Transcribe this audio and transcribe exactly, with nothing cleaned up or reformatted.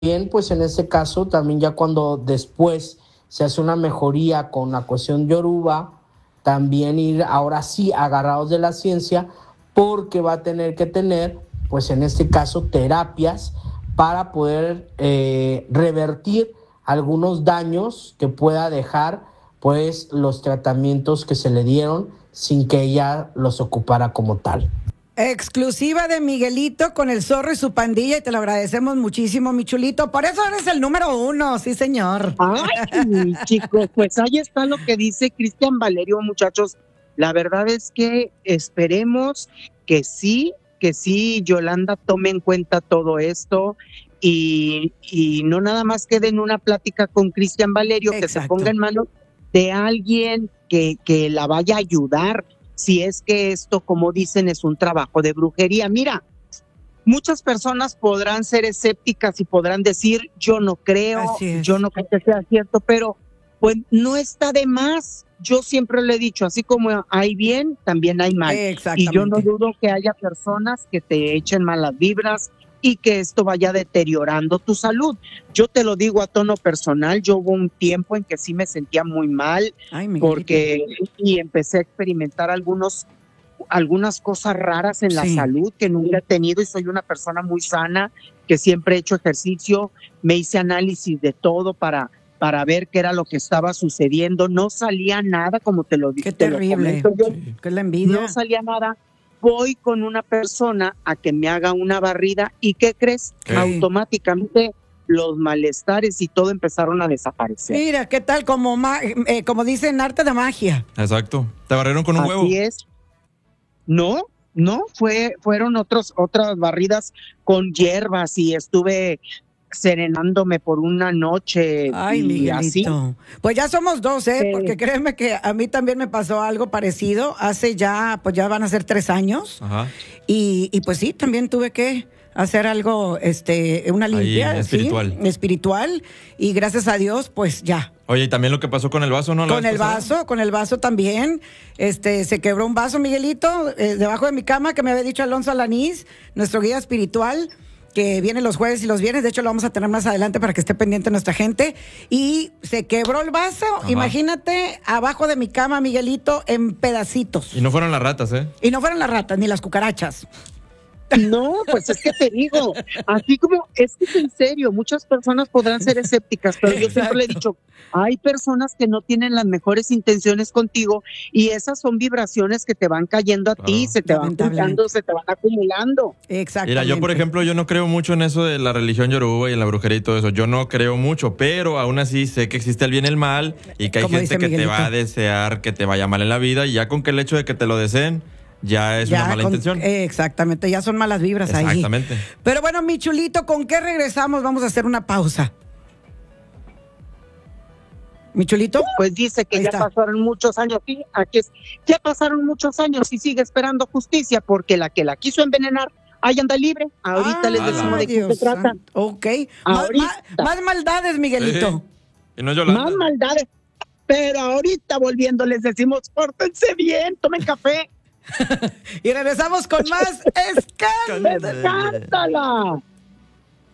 Bien, pues en este caso también ya cuando después se hace una mejoría con la cuestión yoruba, también ir ahora sí agarrados de la ciencia, porque va a tener que tener, pues en este caso, terapias para poder eh, revertir algunos daños que pueda dejar pues los tratamientos que se le dieron sin que ella los ocupara como tal. Exclusiva de Miguelito con el zorro y su pandilla, y te lo agradecemos muchísimo, mi chulito. Por eso eres el número uno, sí, señor. Ay, chicos, pues ahí está lo que dice Cristian Valerio, muchachos. La verdad es que esperemos que sí, que sí, Yolanda tome en cuenta todo esto y, y no nada más quede en una plática con Cristian Valerio, Exacto. que se ponga en manos de alguien que, que la vaya a ayudar. Si es que esto, como dicen, es un trabajo de brujería. Mira, muchas personas podrán ser escépticas y podrán decir, yo no creo, yo no creo que sea cierto, pero pues no está de más. Yo siempre le he dicho, así como hay bien, también hay mal. Y yo no dudo que haya personas que te echen malas vibras y que esto vaya deteriorando tu salud. Yo te lo digo a tono personal, yo hubo un tiempo en que sí me sentía muy mal. Ay, porque y empecé a experimentar algunos algunas cosas raras en sí. La salud que nunca he tenido, y soy una persona muy sana, que siempre he hecho ejercicio, me hice análisis de todo para, para ver qué era lo que estaba sucediendo, no salía nada, como te lo dije. Qué terrible, yo, sí. Qué la envidia. No salía nada. Voy con una persona a que me haga una barrida y ¿qué crees? ¿Qué? Automáticamente los malestares y todo empezaron a desaparecer. Mira, ¿qué tal? Como, ma- eh, como dicen, arte de magia. Exacto. ¿Te barrieron con un Así huevo? Así es. No, no, fue, fueron otros, otras barridas con hierbas y estuve serenándome por una noche. Ay, y Miguelito. Así. Pues ya somos dos, ¿eh? Sí. Porque créeme que a mí también me pasó algo parecido. Hace ya, pues ya van a ser tres años. Ajá. Y, y pues sí, también tuve que hacer algo, este, una limpia. Ahí, espiritual. ¿sí? Espiritual. Y gracias a Dios, pues ya. Oye, y también lo que pasó con el vaso, ¿no? Con el vaso, con el vaso también. Este, se quebró un vaso, Miguelito, eh, debajo de mi cama, que me había dicho Alonso Alanís, nuestro guía espiritual, que viene los jueves y los viernes. De hecho, lo vamos a tener más adelante para que esté pendiente nuestra gente. Y se quebró el vaso, ajá. Imagínate, abajo de mi cama, Miguelito, en pedacitos. Y no fueron las ratas, ¿eh? Y no fueron las ratas, ni las cucarachas. No, pues es que te digo, así como, es que es en serio, muchas personas podrán ser escépticas, pero yo siempre le he dicho, hay personas que no tienen las mejores intenciones contigo y esas son vibraciones que te van cayendo a claro. ti, se te van juntando, se te van acumulando. Exactamente. Mira, yo por ejemplo, yo no creo mucho en eso de la religión yoruba y en la brujería y todo eso, yo no creo mucho, pero aún así sé que existe el bien y el mal y que hay como gente que Miguelito. Te va a desear que te vaya mal en la vida y ya con que el hecho de que te lo deseen, ya es ya una mala con, intención. Eh, exactamente, ya son malas vibras exactamente. ahí. Exactamente. Pero bueno, mi chulito, ¿con qué regresamos? Vamos a hacer una pausa. ¿Mi chulito? Pues dice que ahí ya está. Pasaron muchos años, sí, aquí es, ya pasaron muchos años y sigue esperando justicia porque la que la quiso envenenar, ahí anda libre. Ahorita ah, les decimos de qué se trata. Ok. Más, más maldades, Miguelito. Sí. Y no Yolanda. Más maldades. Pero ahorita volviendo les decimos, pórtense bien, tomen café. Y regresamos con más Escándala. Escándala.